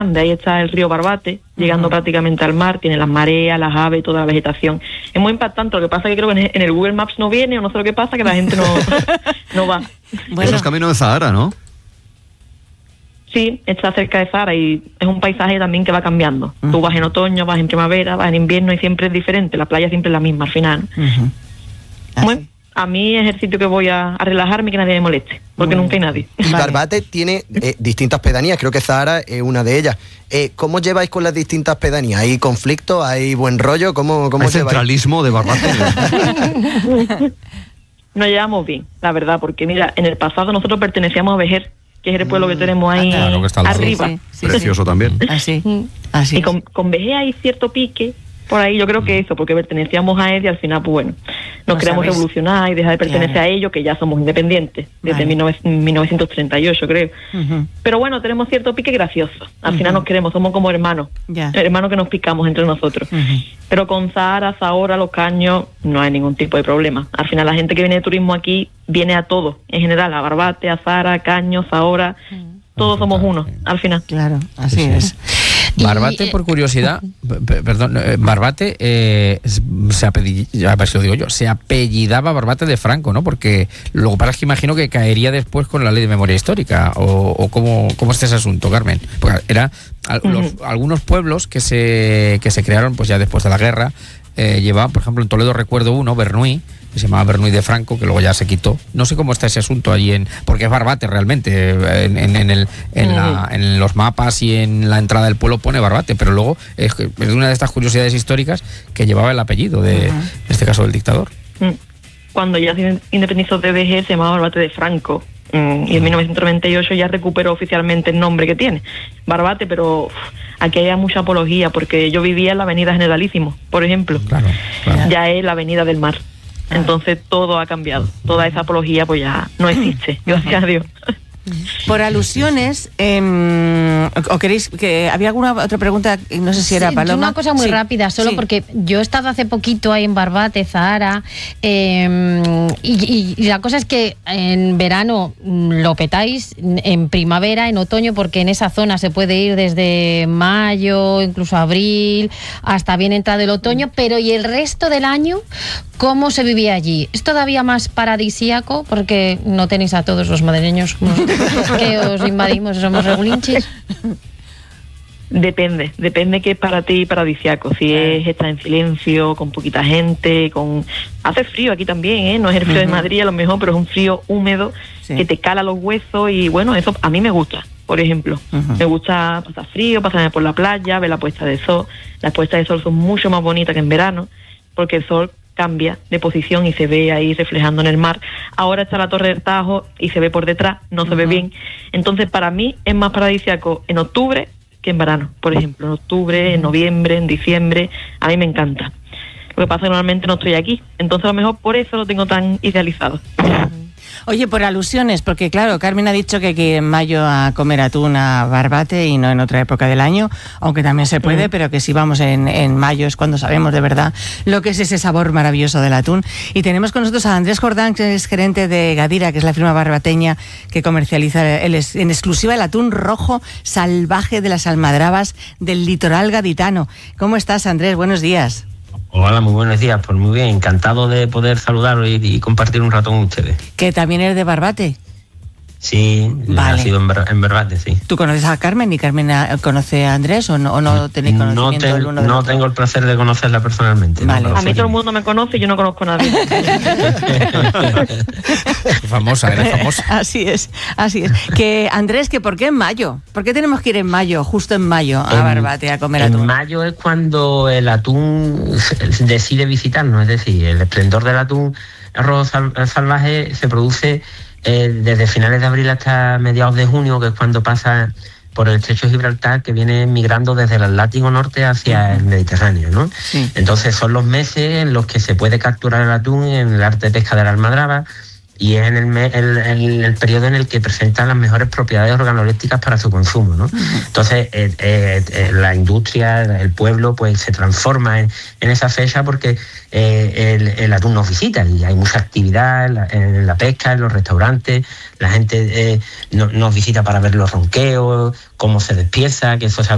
de ahí está el río Barbate, llegando prácticamente al mar, tiene las mareas, las aves, toda la vegetación. Es muy impactante, lo que pasa es que creo que en el Google Maps no viene, o no sé lo que pasa, que la gente no va. Bueno. Eso es camino de Sahara, ¿no? Sí, está cerca de Sahara y es un paisaje también que va cambiando. Tú vas en otoño, vas en primavera, vas en invierno y siempre es diferente, la playa siempre es la misma al final. Bueno, a mí es el sitio que voy a relajarme y que nadie me moleste, porque nunca hay nadie. Barbate tiene distintas pedanías, creo que Zahara es una de ellas. ¿Cómo lleváis con las distintas pedanías? ¿Hay conflicto? ¿Hay buen rollo? ¿Cómo ¿Hay centralismo de Barbate? Nos llevamos bien, la verdad, porque mira, en el pasado nosotros pertenecíamos a Vejer, que es el pueblo que tenemos ahí claro, que está arriba. Sí, precioso también. Así y con Vejer hay cierto pique por ahí, yo creo que eso, porque pertenecíamos a él y al final, pues bueno, nos queremos evolucionar y dejar de pertenecer a ellos, que ya somos independientes, desde 1938 creo. Pero bueno, tenemos cierto pique gracioso, al final nos queremos, somos como hermanos, hermanos que nos picamos entre nosotros. Pero con Zahara, Zahora, Los Caños, no hay ningún tipo de problema. Al final la gente que viene de turismo aquí viene a todo, en general, a Barbate, a Zahara, Caños, Zahora, todos somos uno, al final. Claro, así es. Barbate, por curiosidad, perdón, Barbate se apellidaba Barbate de Franco, ¿no? Porque luego para que imagino que caería después con la ley de memoria histórica, o cómo está ese asunto, Carmen. Porque era algunos pueblos que se crearon pues ya después de la guerra, llevaban, por ejemplo, en Toledo recuerdo uno, Bernuy, que se llamaba Bernuy de Franco, que luego ya se quitó. No sé cómo está ese asunto allí, porque es Barbate realmente, en los mapas y en la entrada del pueblo pone Barbate, pero luego es una de estas curiosidades históricas que llevaba el apellido en este caso del dictador. Cuando ya se independizó de Vejer se llamaba Barbate de Franco, y en 1998 ya recuperó oficialmente el nombre que tiene, Barbate, pero aquí hay mucha apología, porque yo vivía en la avenida Generalísimo, por ejemplo, claro. Ya es la avenida del mar. Entonces todo ha cambiado, toda esa apología pues ya no existe, gracias a Dios. Por alusiones, ¿o queréis que había alguna otra pregunta? No sé si era Paloma. Una cosa muy rápida, solo porque yo he estado hace poquito ahí en Barbate, Zahara, y la cosa es que en verano lo petáis, en primavera, en otoño, porque en esa zona se puede ir desde mayo, incluso abril, hasta bien entrado el otoño, pero ¿y el resto del año cómo se vivía allí? ¿Es todavía más paradisíaco? Porque no tenéis a todos los madrileños que os invadimos, somos regulinchis. Depende que es para ti paradisíaco. Si es estar en silencio, con poquita gente, hace frío aquí también, no es el frío de Madrid a lo mejor, pero es un frío húmedo que te cala los huesos y bueno, eso a mí me gusta, por ejemplo. Me gusta pasar frío, pasarme por la playa, ver la puesta de sol. Las puestas de sol son mucho más bonitas que en verano, porque el sol cambia de posición y se ve ahí reflejando en el mar. Ahora está la Torre del Tajo y se ve por detrás, no se ve bien. Entonces para mí es más paradisíaco en octubre que en verano, por ejemplo, en octubre, en noviembre, en diciembre, a mí me encanta. Lo que pasa es que normalmente no estoy aquí, entonces a lo mejor por eso lo tengo tan idealizado. Oye, por alusiones, porque claro, Carmen ha dicho que hay que ir en mayo a comer atún a Barbate y no en otra época del año, aunque también se puede, pero que si vamos en mayo es cuando sabemos de verdad lo que es ese sabor maravilloso del atún. Y tenemos con nosotros a Andrés Jordán, que es gerente de Gadira, que es la firma barbateña que comercializa en exclusiva el atún rojo salvaje de las almadrabas del litoral gaditano. ¿Cómo estás, Andrés? Buenos días. Hola, muy buenos días. Pues muy bien, encantado de poder saludaros y compartir un rato con ustedes. ¿Que también eres de Barbate? Sí, nacido en Barbate, sí. ¿Tú conoces a Carmen y Carmen conoce a Andrés o no tenéis conocimiento del uno del otro? No tengo el placer de conocerla personalmente. Vale. A mí todo el mundo me conoce y yo no conozco a nadie. Eres famosa. Así es. Que Andrés, que ¿por qué en mayo? ¿Por qué tenemos que ir en mayo, justo en mayo, a Barbate a comer atún? En mayo es cuando el atún decide visitarnos, es decir, el esplendor del atún rojo salvaje se produce desde finales de abril hasta mediados de junio, que es cuando pasa por el estrecho de Gibraltar, que viene migrando desde el Atlántico Norte hacia el Mediterráneo, ¿no? Sí. Entonces son los meses en los que se puede capturar el atún en el arte de pesca de la almadraba, y es en el periodo en el que presenta las mejores propiedades organolépticas para su consumo, ¿no? Entonces la industria, el pueblo, pues se transforma en esa fecha porque el atún nos visita y hay mucha actividad en la pesca, en los restaurantes. La gente nos visita para ver los ronqueos, cómo se despieza, que eso se